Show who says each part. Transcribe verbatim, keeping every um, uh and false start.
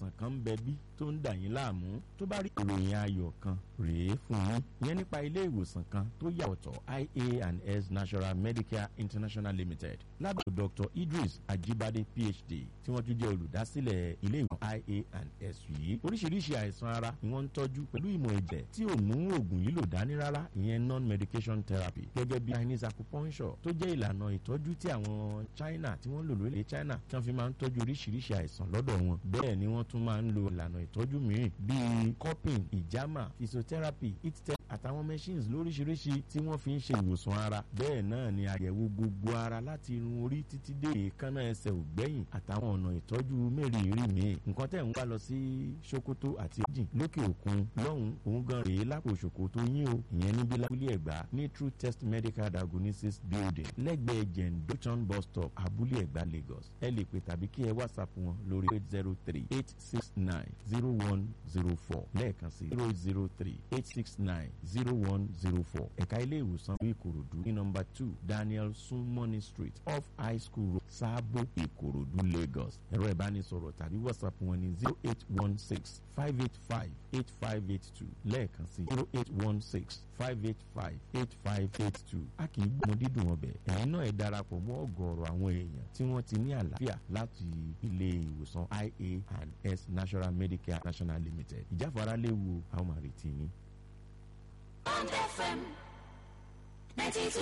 Speaker 1: àìsàn kan ń bẹ bí tó ń dà yín láàmú tó bá rí ìròyìn ayọ̀ kan rèé fún yín ìyẹn nípa ilé ìwòsàn kan tó yà ọ̀tọ̀ I A and S National Medicare International Limited lábẹ́ Doctor Idris Ajibade P H D tí wọ́n tún jẹ́ olùdásílẹ̀ ilé ìwòsàn I A and S yìí oríṣiríṣi àìsàn ara ni wọ́n ń tọ́jú pẹ̀lú ìmọ̀ ẹ̀jẹ̀ tí ò mú oògùn yìí lò dání rárá ìyẹn non-medication therapy gẹ́gẹ́ bí Chinese acupuncture tó jẹ́ ìlànà ìtọ́jú tí àwọn China tí wọ́n lò lórílẹ̀ China tí wọ́n fi máa ń tọ́jú oríṣiríṣi àìsàn lọ́dọ̀ wọn bẹ́ẹ̀ ni wọ́n tún máa ń lo ìlànà ìtọ́jú mìíràn bíi cupping ìjàmà physiotherapy heat therapy àtàwọn machines lóríṣiríṣi tí wọ́n fi ń ṣe ìwòsàn ara bẹ́ẹ̀ náà ni àyẹ̀wò gbogbo ara láti irun orí títí dé èékánná ẹsẹ̀ ògbẹ́yìn àtàwọn ọ̀nà ìtọ́jú mẹ́rìírí míì nǹkan tẹ̀ ń wá lọ sí Sokoto àti jìn lókè òkun lọ́hùn òun gan rèé lápò Sokoto yín o ìyẹn níbi lábúlé Ẹ̀gbá ní True Test Medical Diagnosis Building lẹ́gbẹ̀ẹ́ Jendochan bus stop Abúlé Ẹ̀gbá Lagos ẹ lè pè tàbí kí ẹ WhatsApp wọn lórí eight zero three eight six nine zero one zero four lẹ́ẹ̀kan sí zero zero three eight six nine zero one zero four ẹ̀ka ilé ìwòsàn Ìkòròdú ní nọ́mbà two Daniel Sumoni Street off High School Road Sábó Ìkòròdú Lagos ẹ̀rọ ìbánisọ̀rọ̀ tàbí WhatsApp wọn ní zero eight one six five eight five eight five eight two lẹ́ẹ̀kan sí zero eight one six five eight five eight five eight two a kì í gbọ́n dídùn ọbẹ̀ ẹ̀yin náà ẹ darapọ̀ mọ́ ọ̀gọ̀ọ̀rọ̀ àwọn èèyàn tí wọ́n ti ní àlàáfíà láti ilé ìwòsàn I A and S National Medicare National Limited ìjáfara léwu àwọn màrìtì yín.
Speaker 2: Bond F M ninety two